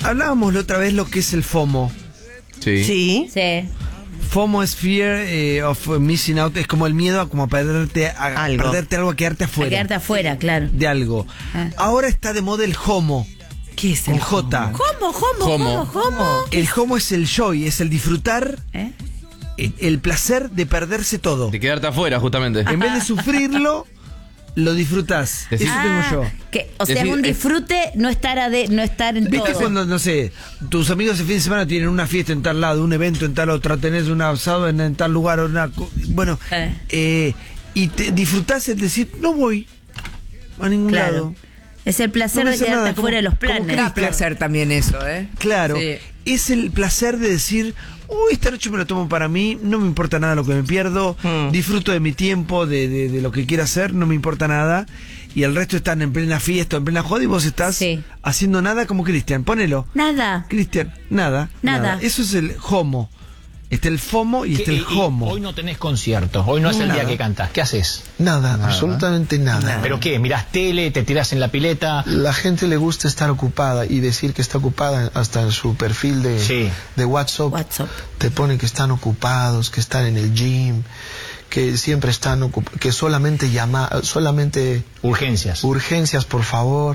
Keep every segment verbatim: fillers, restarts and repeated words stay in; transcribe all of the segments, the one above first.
Hablábamos la otra vez lo que es el FOMO. Sí. Sí. Sí. FOMO es fear eh, of missing out, es como el miedo a como a perderte a, Algo. perderte algo, a quedarte A afuera. quedarte afuera, claro. De algo. Ah. Ahora está de moda el HOMO. ¿Qué es Con el J. ¿Cómo, cómo, Homo. cómo, cómo? El HOMO es el joy, es el disfrutar, ¿Eh? el, el placer de perderse todo. De quedarte afuera, justamente. En vez de sufrirlo, lo disfrutás. Decís- Eso tengo Ah, yo. que, o sea, Decir, es un es- disfrute no estar, ade, no estar en ¿Viste todo. cuando, no sé, tus amigos el fin de semana tienen una fiesta en tal lado, un evento en tal otro, tenés un asado en, en tal lugar, una, co- bueno, Eh. eh, y te disfrutás el decir, no voy a ningún Claro. lado. Es el placer No me de hace quedarte nada, fuera de como- los como planes. Da placer también eso, ¿eh? Claro, Sí. es el placer de decir, uy, esta noche me lo tomo para mí, no me importa nada lo que me pierdo, Mm. disfruto de mi tiempo, de, de, de lo que quiera hacer, no me importa nada, y el resto están en plena fiesta, en plena joda, y vos estás Sí. haciendo nada como Cristian, ponelo. Nada. Cristian, nada, Nada. Eso es el HOMO. Está el FOMO y está el Y- y HOMO. Hoy no tenés conciertos, hoy no es el Nada. día que cantás. ¿Qué haces? Nada, absolutamente nada. ¿Pero qué? ¿Mirás tele? ¿Te tirás en la pileta? La gente le gusta estar ocupada y decir que está ocupada hasta en su perfil de, Sí. de WhatsApp. WhatsApp. Te pone que están ocupados, que están en el gym, que siempre están ocupados, que solamente llama, solamente Urgencias. urgencias, por favor.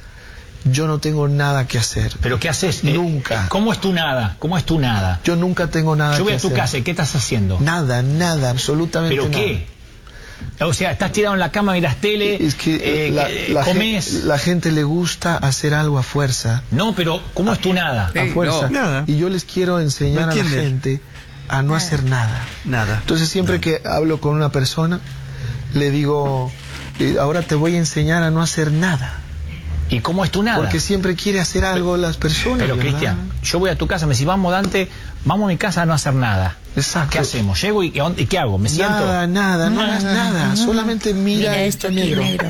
Yo no tengo nada que hacer. ¿Pero qué haces? Eh, Nunca. eh, ¿Cómo es tu nada? ¿Cómo es tu nada? Yo nunca tengo nada Yo voy que a tu hacer. casa, ¿y qué estás haciendo? Nada, nada, absolutamente ¿Pero nada. qué? O sea, estás tirado en la cama, miras tele, Es que eh, la, eh, la comés. gente, la gente le gusta hacer algo a fuerza. No, pero ¿cómo es tu nada? Sí. A fuerza. no. Nada. Y yo les quiero enseñar ¿Me a la entiendes? gente a no hacer nada. Nada. Entonces siempre que hablo con una persona, le digo, eh, ahora te voy a enseñar a no hacer nada. ¿Y cómo es tu nada? Porque siempre quiere hacer algo las personas. Pero ¿verdad? Cristian, yo voy a tu casa, me decís, vamos Dante, vamos a mi casa a no hacer nada. Exacto. ¿Qué hacemos? Llego y, ¿y qué hago? ¿Me siento? Nada, nada, no hagas nada. Solamente mira, Mira esto esto aquí negro. negro.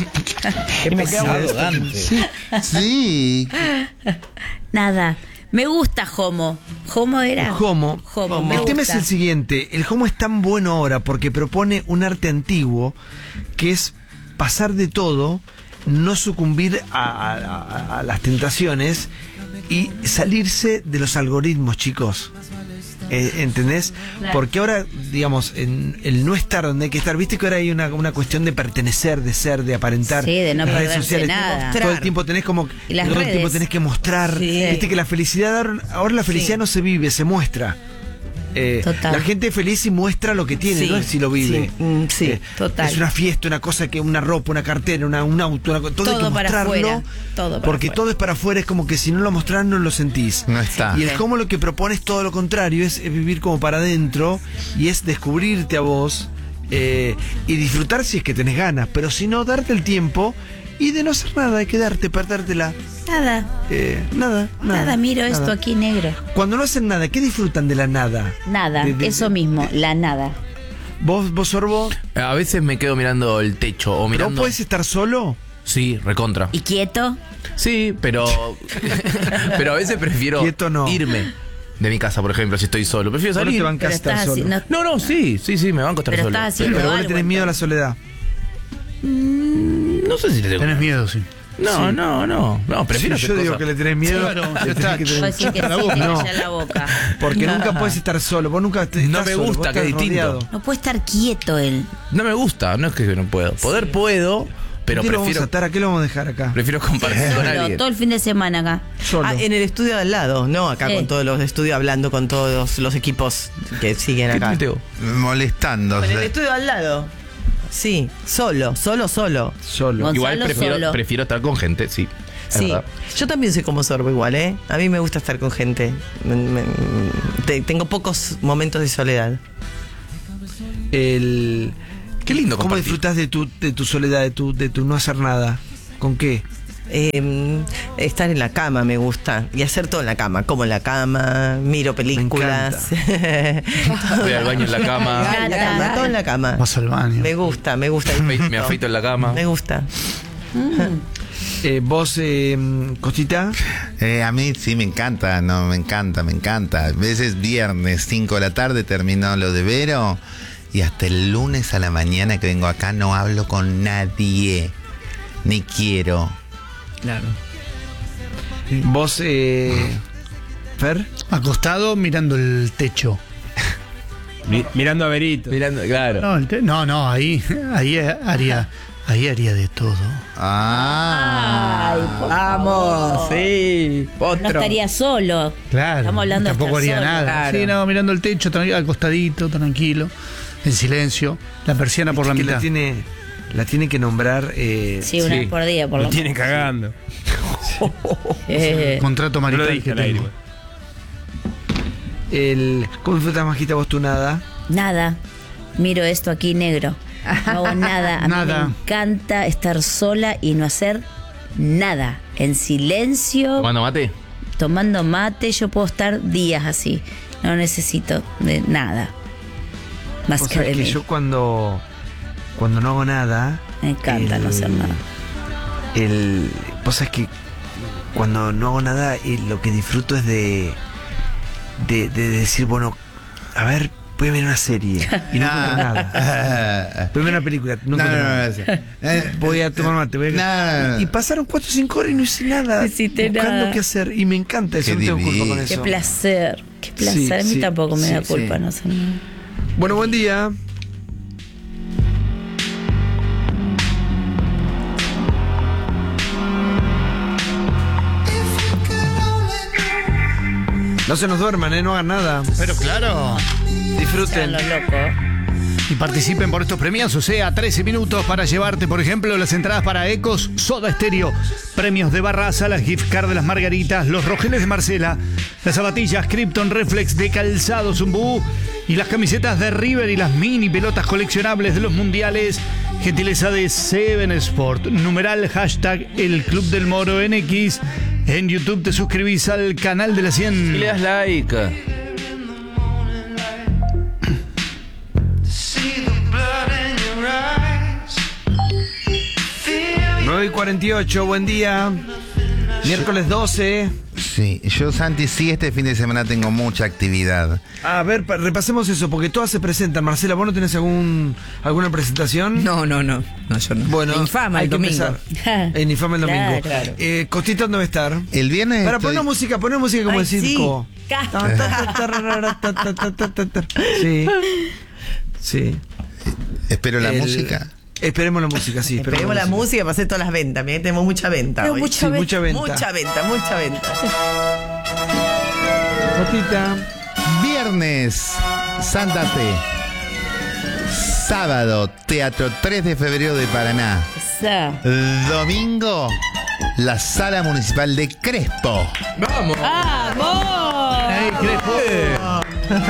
Y me quedo Dante. Sí, sí. Nada. Me gusta Homo. ¿Homo era? HOMO. Homo. me El tema es gusta. el siguiente. El HOMO es tan bueno ahora porque propone un arte antiguo que es pasar de todo, no sucumbir a, a- a- a las tentaciones y salirse de los algoritmos, chicos. Eh, ¿Entendés? Claro. Porque ahora, digamos, en el no estar donde hay que estar, viste que ahora hay una, una cuestión de pertenecer, de ser, de aparentar. Sí, de no Redes perderse sociales, nada. todo el tiempo tenés como Y las todo el tiempo redes. tenés que mostrar. Sí. Viste que la felicidad ahora, ahora la felicidad Sí. no se vive, se muestra. Eh, Total. la gente es feliz y muestra lo que tiene, Sí, no es si lo vive. sí, mm, sí, total. Es una fiesta, una cosa que una ropa, una cartera, una, un auto, una co- todo, hay Todo que para mostrarlo. afuera, todo para porque afuera. todo es para afuera, es como que si no lo mostrás no lo sentís. No está. Y el Sí. cómo lo que propone es todo lo contrario, es, es vivir como para adentro y es descubrirte a vos eh, y disfrutar si es que tenés ganas, pero si no, darte el tiempo y de no hacer nada, de quedarte, perdértela. Nada. Eh, nada, nada. Nada, miro nada. esto aquí negro. Cuando no hacen nada, ¿qué disfrutan de la nada? Nada. De- de- eso de- mismo, la nada. ¿Vos, vos Sorbo? A veces me quedo mirando el techo o ¿Pero mirando. vos podés estar solo? Sí, recontra. ¿Y quieto? Sí, pero. pero a veces prefiero Quieto no. irme de mi casa, por ejemplo, si estoy solo. Prefiero ¿O no salir. te bancás Pero estar estás solo? haciendo- No, no, sí, sí, sí, me banco estar Pero solo. estás haciendo Pero vos le algo, tenés miedo a la entonces. soledad. No sé si le tengo. Tenés miedo, sí. No, no, no. No, prefiero Sí, hacer yo digo cosas. que le tenés miedo. Claro, le ya tenés está. que Vos tener- decís que La sí, boca. que No. calla la boca. Porque nunca puedes estar solo. Vos nunca te, No estás me solo, gusta, vos estás que es distinto. rodeado. No puede estar quieto él. No me gusta, no es que no puedo. Poder puedo, pero ¿Qué lo vamos a prefiero, atar? ¿A qué lo vamos a dejar acá? prefiero compartir con Solo, alguien. todo el fin de semana acá. Solo. Ah, en el estudio de al lado, ¿no? Acá Sí. con todos los estudios, hablando con todos los equipos que siguen ¿Qué acá. tuiteo? Molestando. En el estudio de al lado. Sí, solo, solo, solo. Solo. Gonzalo Igual prefiero, solo. prefiero estar con gente, sí. es Sí, verdad. yo también soy como Sorbo igual, ¿eh? A mí me gusta estar con gente. Me- me- te- tengo pocos momentos de soledad. El... Qué lindo ¿Cómo compartir. disfrutás de tu, de tu soledad, de tu, de tu no hacer nada? ¿Con qué? Eh, estar en la cama me gusta. Y hacer todo en la cama. Como en la cama, miro películas. Voy al baño en la cama, En la cama, todo en la cama. Vas al baño. Me gusta, me gusta. me, me afeito en la cama. Me gusta. Eh, ¿Vos, eh, Costita? Eh, a mí sí me encanta, no, me encanta, me encanta. A veces viernes, cinco de la tarde, terminó lo de Vero y hasta el lunes a la mañana que vengo acá no hablo con nadie, ni quiero. Claro. Sí. Vos, eh, Fer. Acostado mirando el techo. Mi- mirando a Berito. Mirando, claro. No, el te- no, no, ahí, ahí haría, ahí haría de todo. Ah. Ay, por Vamos, favor. sí. No Otro. estaría solo. Claro. Estamos hablando de tampoco estar haría solo. nada. Claro. Sí, no, mirando el techo, tranqui- acostadito, tranquilo, en silencio, la persiana por la que mitad. la tiene, la tiene que nombrar. Eh, Sí, una vez por día, por Lo lo tiene menos. cagando. Eh, Contrato No lo marital dije que al aire. tengo. el, ¿Cómo disfrutas, Majita, vos tu nada? Nada. Miro esto aquí negro. No hago nada. A mí Nada. me encanta estar sola y no hacer nada. En silencio, Tomando mate. tomando mate. Yo puedo estar días así. No necesito de nada. Más Vos que sabés de que mí. yo cuando, cuando no hago nada. Me encanta no hacer nada. El, vos sabés que cuando no hago nada, eh, lo que disfruto es de, de, de decir, bueno, a ver, voy a ver una serie y no encuentro nada. Voy a ver una película, no No, encuentro no, no, nada. no, no. Eh, Voy a tomar mate, voy a... No, no, no. Y pasaron cuatro o cinco horas y no hice nada. No hiciste buscando nada. qué hacer. Y me encanta eso, Qué no tengo culpa con divino. eso. Qué placer. Qué placer. Sí, a mí sí, tampoco me sí, da culpa sí. no hacer nada. Bueno, buen día. No se nos duerman, ¿eh? No hagan nada. Pero claro. Disfruten. Sean los locos. Y participen por estos premios, o sea, trece minutos para llevarte, por ejemplo, las entradas para Ecos, Soda Stereo, premios de Barraza, las gift card de las Margaritas, los rojeles de Marcela, las zapatillas Krypton Reflex de Calzado Zumbú y las camisetas de River y las mini pelotas coleccionables de los mundiales, gentileza de Seven Sport, numeral hashtag El Club del Moro en X. En YouTube te suscribís al canal de la cien. Y le das like. nueve y cuarenta y ocho, buen día. Miércoles doce. Sí, yo, Santi, sí, este fin de semana tengo mucha actividad. A ver, pa- repasemos eso, porque todas se presentan. Marcela, ¿vos no tenés algún, alguna presentación? No, no, no. No, yo no. Bueno, Infama hay el que domingo. empezar. En Infama el domingo. Claro, claro. Eh, Costita, ¿dónde va a estar? El viernes Para estoy- poner música, poner música como Ay, el circo. sí. Sí. Sí. espero la El- música. Esperemos la música, sí. Esperemos la música para hacer todas las ventas. Mirá, tenemos mucha venta Tengo hoy. mucha Sí, venta. mucha venta. Mucha venta, mucha venta. Costita. Viernes, Santa Fe. Sábado, Teatro tres de febrero de Paraná. Esa. Domingo, la Sala Municipal de Crespo. Vamos. ¡Vamos! Ey, Crespo.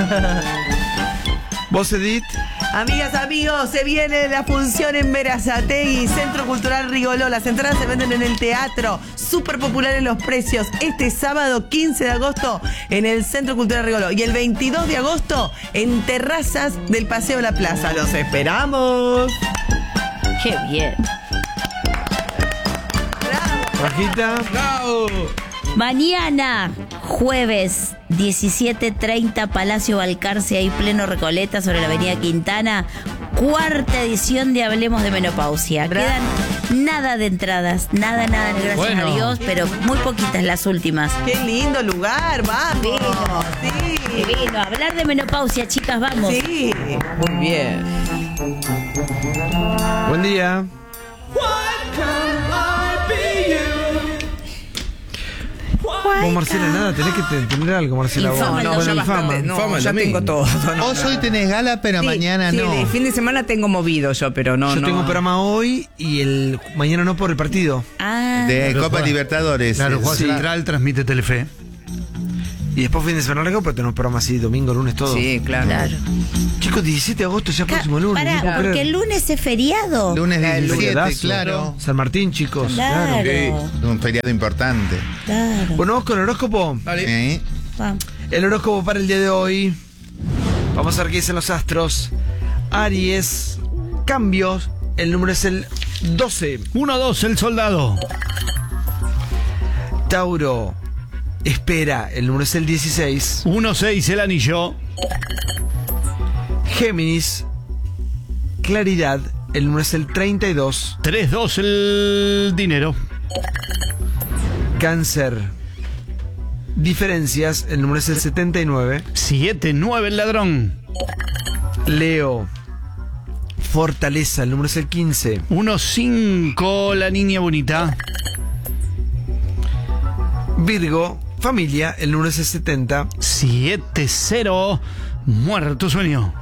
¿Vos, Edith? Amigas, amigos, se viene la función en Berazategui, Centro Cultural Rigoló. Las entradas se venden en el teatro, súper populares los precios. Este sábado quince de agosto en el Centro Cultural Rigoló y el veintidós de agosto en Terrazas del Paseo de la Plaza. ¡Los esperamos! ¡Qué bien! Rajita. Mañana, jueves, diecisiete treinta, Palacio Balcarce, ahí pleno Recoleta, sobre la avenida Quintana. Cuarta edición de Hablemos de Menopausia. Quedan nada de entradas, nada, nada, gracias Bueno. a Dios, pero muy poquitas las últimas. ¡Qué lindo lugar! ¡Vamos! Divino. ¡Sí! Divino, hablar de menopausia, chicas, vamos. Sí. Muy bien. Buen día. Vos, Marcela, nada, tenés que te- tener algo, Marcela. vos. Infama, No, Bueno, ya Infama. bastante. No, Infama el ya domingo. tengo todo. no, Vos no. hoy tenés gala, pero Sí, mañana sí, no. el fin de semana tengo movido yo, pero no. Yo no. tengo programa hoy y el mañana no por el partido. Ah, De Claro, Copa juega- Libertadores. Claro, Eh, Juan Sí. Central transmite Telefe. Y después fin de semana largo, pero tenemos programa así, domingo, lunes, todo. Sí, claro. claro. Chicos, diecisiete de agosto, ya próximo lunes. Pará, no puedo porque creer. el lunes es feriado. Lunes El diecisiete, lunedazo. claro. San Martín, chicos. Claro. Claro, Un feriado importante. claro. Bueno, vamos con el horóscopo. ¿Eh? Vamos. El horóscopo para el día de hoy. Vamos a ver qué dicen los astros. Aries, cambios. El número es el doce. uno dos, el soldado. Tauro, espera. El número es el dieciséis. uno seis, el anillo. Géminis, claridad. El número es el treinta y dos. tres dos, el dinero. Cáncer, Diferencias, el número es el setenta y nueve. siete nueve el ladrón. Leo, Fortaleza, el número es el quince. uno cinco la niña bonita. Virgo, Familia, el número es el setenta. siete cero Muerto sueño.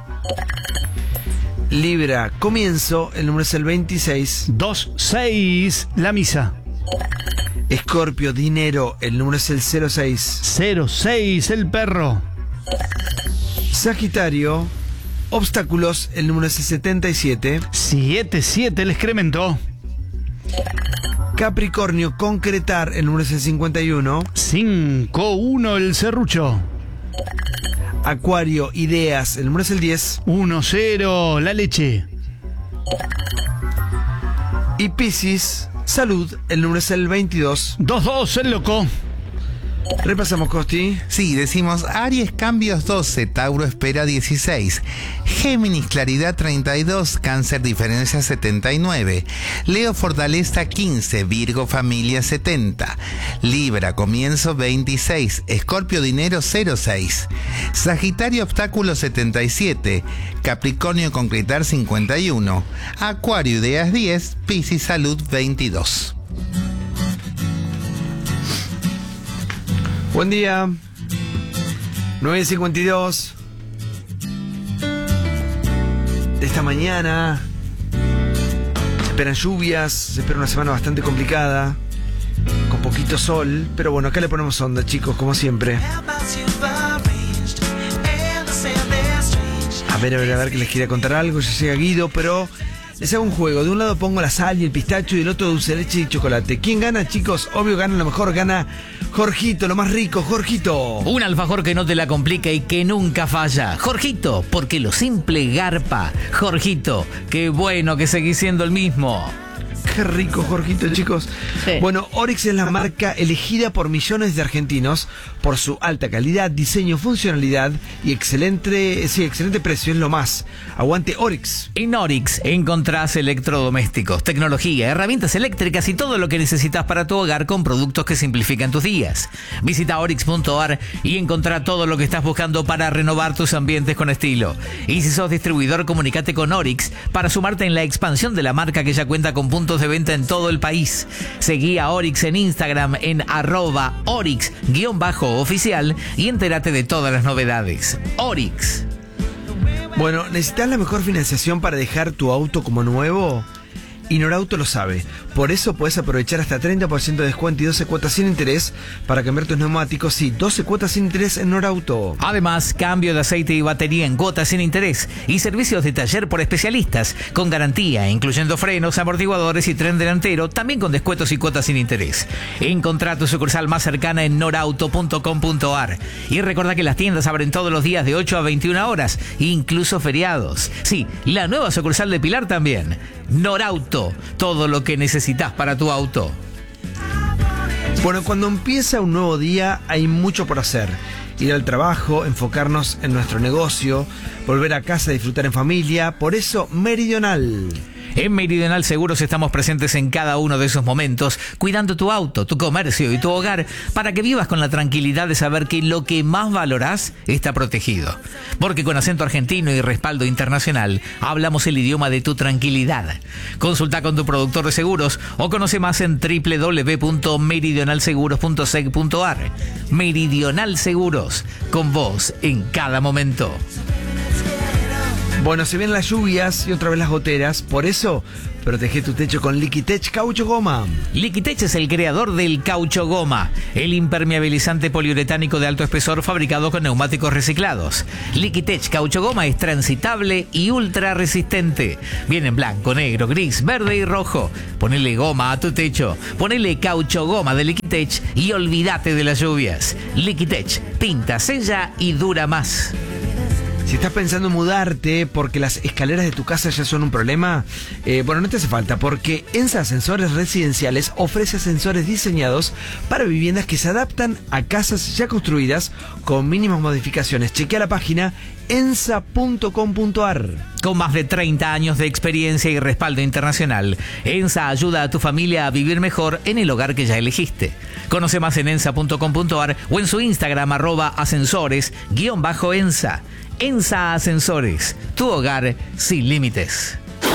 Libra, Comienzo, el número es el veintiséis. dos seis la misa. Escorpio, Dinero, el número es el cero seis. cero seis el perro. Sagitario, Obstáculos, el número es el setenta y siete. siete siete el excremento. Capricornio, Concretar, el número es el cincuenta y uno. cinco uno el serrucho. Acuario, Ideas, el número es el diez. uno cero la leche. Y Piscis, Salud, el número es el veintidós. dos dos el loco. Repasamos, Costi. Sí, decimos Aries, Cambios doce, Tauro, Espera dieciséis, Géminis, Claridad treinta y dos, Cáncer, Diferencia setenta y nueve, Leo, Fortaleza quince, Virgo, Familia setenta, Libra, Comienzo veintiséis, Escorpio, Dinero cero seis, Sagitario, Obstáculo setenta y siete, Capricornio, Concretar cincuenta y uno, Acuario, Ideas diez, Piscis, Salud veintidós. Buen día. nueve cincuenta y dos de esta mañana. Se esperan lluvias, se espera una semana bastante complicada, con poquito sol, pero bueno, acá le ponemos onda, chicos, como siempre. A ver, a ver, a ver, que les quería contar algo. Ya llega Guido, pero les hago un juego. De un lado pongo la sal y el pistacho y del otro dulce de leche y chocolate. ¿Quién gana, chicos? Obvio gana, lo mejor gana Jorgito, lo más rico, Jorgito. Un alfajor que no te la complica y que nunca falla. Jorgito, porque lo simple garpa. Jorgito, qué bueno que seguís siendo el mismo. Qué rico, Jorgito, chicos. Sí. Bueno, Oryx es la marca elegida por millones de argentinos por su alta calidad, diseño, funcionalidad y excelente, sí, excelente precio. Es lo más. Aguante Oryx. En Oryx encontrás electrodomésticos, tecnología, herramientas eléctricas y todo lo que necesitas para tu hogar con productos que simplifican tus días. Visita oryx punto a r y encontrá todo lo que estás buscando para renovar tus ambientes con estilo. Y si sos distribuidor, comunicate con Oryx para sumarte en la expansión de la marca, que ya cuenta con puntos de venta en todo el país. Seguí a Oryx en Instagram en arroba Oryx-oficial y entérate de todas las novedades. Oryx. Bueno, ¿necesitas la mejor financiación para dejar tu auto como nuevo? Y Norauto lo sabe. Por eso puedes aprovechar hasta treinta por ciento de descuento y doce cuotas sin interés para cambiar tus neumáticos. Sí, doce cuotas sin interés en Norauto. Además, cambio de aceite y batería en cuotas sin interés y servicios de taller por especialistas con garantía, incluyendo frenos, amortiguadores y tren delantero, también con descuentos y cuotas sin interés. Encontrá tu sucursal más cercana en norauto punto com punto a r. Y recuerda que las tiendas abren todos los días de ocho a veintiuna horas, incluso feriados. Sí, la nueva sucursal de Pilar también. Norauto, todo lo que necesitas para tu auto. Bueno, cuando empieza un nuevo día hay mucho por hacer. Ir al trabajo, enfocarnos en nuestro negocio, volver a casa a disfrutar en familia. Por eso, Meridional. En Meridional Seguros estamos presentes en cada uno de esos momentos, cuidando tu auto, tu comercio y tu hogar, para que vivas con la tranquilidad de saber que lo que más valorás está protegido. Porque con acento argentino y respaldo internacional, hablamos el idioma de tu tranquilidad. Consulta con tu productor de seguros o conoce más en doble u doble u doble u punto meridional seguros punto sec punto a r. Meridional Seguros, con vos en cada momento. Bueno, se vienen las lluvias y otra vez las goteras, por eso protege tu techo con Liquitech Caucho Goma. Liquitech es el creador del caucho goma, el impermeabilizante poliuretánico de alto espesor fabricado con neumáticos reciclados. Liquitech Caucho Goma es transitable y ultra resistente. Viene en blanco, negro, gris, verde y rojo. Ponele goma a tu techo, ponele caucho goma de Liquitech y olvídate de las lluvias. Liquitech, pinta, sella y dura más. Si estás pensando en mudarte porque las escaleras de tu casa ya son un problema, eh, bueno, no te hace falta, porque ENSA Ascensores Residenciales ofrece ascensores diseñados para viviendas que se adaptan a casas ya construidas con mínimas modificaciones. Chequea la página ensa punto com punto ar. Con más de treinta años de experiencia y respaldo internacional, ENSA ayuda a tu familia a vivir mejor en el hogar que ya elegiste. Conoce más en ensa punto com punto ar o en su Instagram arroba ascensores guión bajo ENSA. ENSA Ascensores, tu hogar sin límites.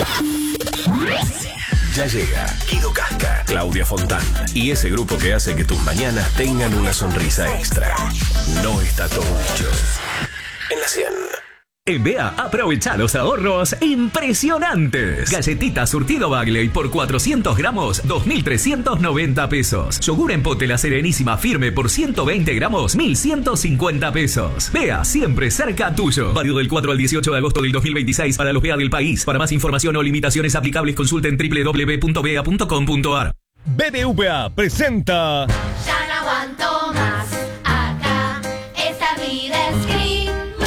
Ya llega Guido Casca, Claudia Fontán y ese grupo que hace que tus mañanas tengan una sonrisa extra. No está todo dicho. En la cien. En B A, aprovecha los ahorros impresionantes. Galletitas surtido Bagley por cuatrocientos gramos, dos mil trescientos noventa pesos. Yogur en pote La Serenísima Firme por ciento veinte gramos, mil ciento cincuenta pesos. B A, siempre cerca tuyo. Válido del cuatro al dieciocho de agosto del dos mil veintiséis para los B A del país. Para más información o limitaciones aplicables, consulten doble u doble u doble u punto b a punto com punto ar. B B V A presenta... Ya no aguanto más, acá, esta vida es criminal.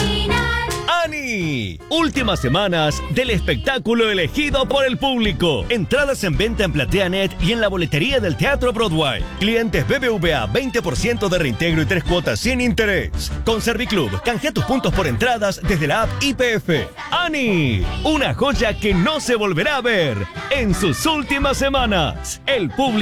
¡Ani! Últimas semanas del espectáculo elegido por el público. Entradas en venta en PlateaNet y en la boletería del Teatro Broadway. Clientes B B V A, veinte por ciento de reintegro y tres cuotas sin interés. Con Serviclub, canjea tus puntos por entradas desde la app I P F. ¡Ani! Una joya que no se volverá a ver en sus últimas semanas. El público